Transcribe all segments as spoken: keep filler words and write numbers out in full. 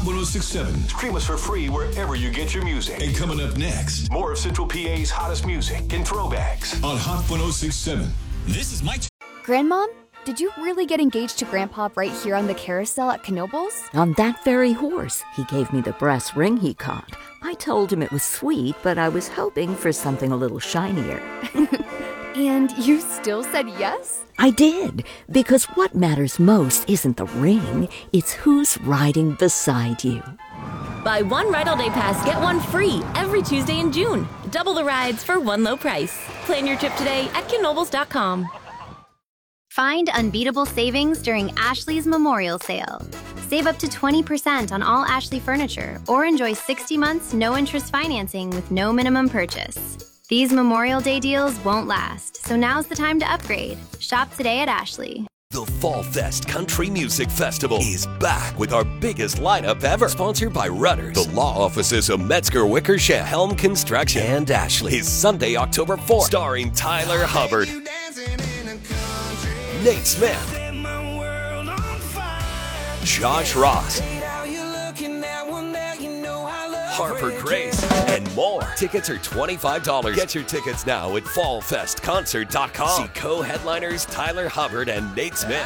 Hot one oh six point seven. Stream us for free wherever you get your music. And coming up next, more of Central P A's hottest music and throwbacks on Hot one oh six point seven. This is Mike. Grandmom, did you really get engaged to Grandpa right here on the carousel at Knoebels? On that very horse. He gave me the brass ring he caught. I told him it was sweet, but I was hoping for something a little shinier. And you still said yes? I did, because what matters most isn't the ring, it's who's riding beside you. Buy one Ride All Day Pass, get one free every Tuesday in June. Double the rides for one low price. Plan your trip today at knoebels dot com. Find unbeatable savings during Ashley's Memorial Sale. Save up to twenty percent on all Ashley furniture or enjoy sixty months no-interest financing with no minimum purchase. These Memorial Day deals won't last, so now's the time to upgrade. Shop today at Ashley. The Fall Fest Country Music Festival is back with our biggest lineup ever. Sponsored by Rudders, the law offices of Metzger Wickersham, Helm Construction, and Ashley. Is Sunday, October fourth, starring Tyler Hubbard, Nate Smith, Josh Ross, Harper Grace, and more. Tickets are twenty-five dollars. Get your tickets now at fall fest concert dot com. See co-headliners Tyler Hubbard and Nate Smith.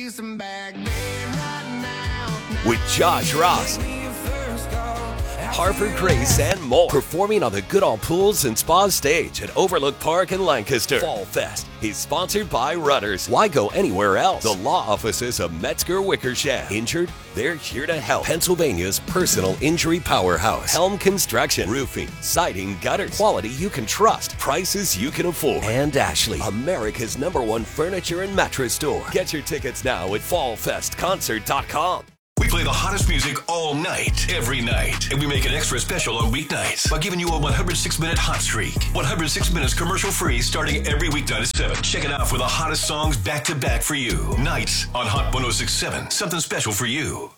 With Josh Ross, Harper Grace, and more. Performing on the Goodall Pools and Spa stage at Overlook Park in Lancaster. Fall Fest is sponsored by Rudders. Why go anywhere else? The law offices of Metzger Wickersham. Injured? They're here to help. Pennsylvania's personal injury powerhouse. Helm Construction. Roofing, siding, gutters. Quality you can trust. Prices you can afford. And Ashley, America's number one furniture and mattress store. Get your tickets now at fall fest concert dot com. We play the hottest music all night, every night. And we make it extra special on weeknights by giving you a one hundred six minute hot streak. one hundred six minutes commercial free starting every weeknight at seven. Check it out for the hottest songs back to back for you. Nights on Hot one oh six point seven. Something special for you.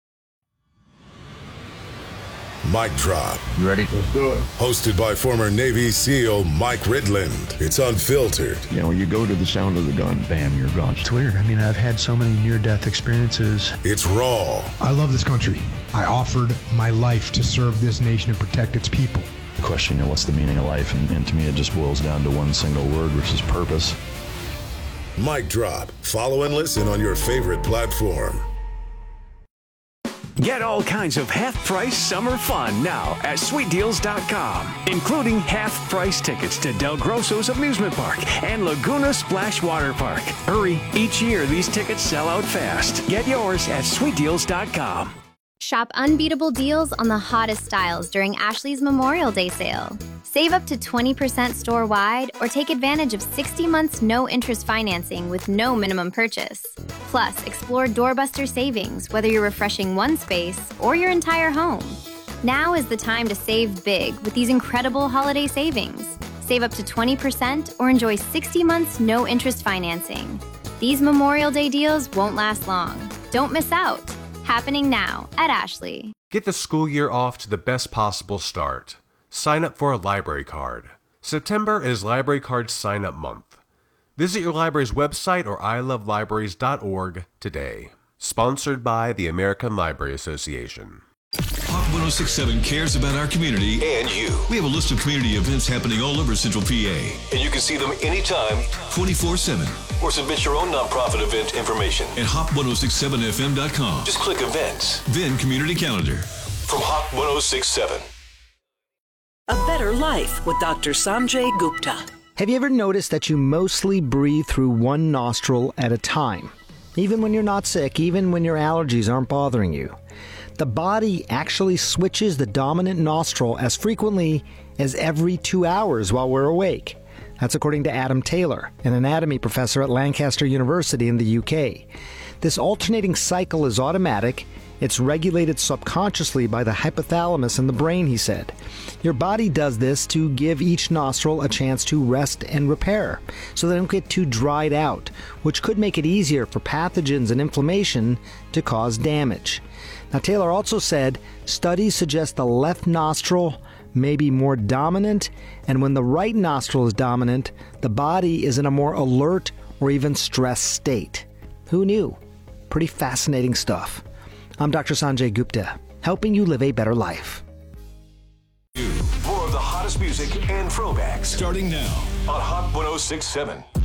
Mic Drop. You ready? Let's do it. Hosted by former Navy SEAL Mike Ridland. It's unfiltered. You know, you go to the sound of the gun, bam, you're gone. It's weird. I mean, I've had so many near-death experiences. It's raw. I love this country. I offered my life to serve this nation and protect its people. The question, you know, what's the meaning of life? And, and to me, it just boils down to one single word, which is purpose. Mic Drop. Follow and listen on your favorite platform. Get all kinds of half-price summer fun now at sweet deals dot com, including half-price tickets to Del Grosso's Amusement Park and Laguna Splash Water Park. Hurry, each year these tickets sell out fast. Get yours at sweet deals dot com. Shop unbeatable deals on the hottest styles during Ashley's Memorial Day sale. Save up to twenty percent store-wide or take advantage of sixty months no-interest financing with no minimum purchase. Plus, explore doorbuster savings, whether you're refreshing one space or your entire home. Now is the time to save big with these incredible holiday savings. Save up to twenty percent or enjoy sixty months no-interest financing. These Memorial Day deals won't last long. Don't miss out. Happening now at Ashley. Get the school year off to the best possible start. Sign up for a library card. September is Library Card Sign Up Month. Visit your library's website or i love libraries dot org today. Sponsored by the American Library Association. Hot one oh six point seven cares about our community and you. We have a list of community events happening all over Central P A. And you can see them anytime, twenty-four seven. Or submit your own nonprofit event information at hot one oh six seven f m dot com. Just click events. Then community calendar. From Hot one oh six point seven. A Better Life with Doctor Sanjay Gupta. Have you ever noticed that you mostly breathe through one nostril at a time? Even when you're not sick, even when your allergies aren't bothering you. The body actually switches the dominant nostril as frequently as every two hours while we're awake. That's according to Adam Taylor, an anatomy professor at Lancaster University in the U K. This alternating cycle is automatic. It's regulated subconsciously by the hypothalamus in the brain, he said. Your body does this to give each nostril a chance to rest and repair, so they don't get too dried out, which could make it easier for pathogens and inflammation to cause damage. Now, Taylor also said studies suggest the left nostril may be more dominant, and when the right nostril is dominant, the body is in a more alert or even stressed state. Who knew? Pretty fascinating stuff. I'm Doctor Sanjay Gupta. helping you live a better life. More of the hottest music and throwbacks starting now on Hot one oh six point seven.